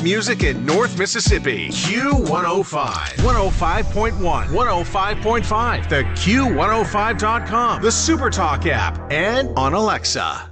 Music in North Mississippi. Q105. 105.1. 105.5. The Q105.com. The SuperTalk app. And on Alexa.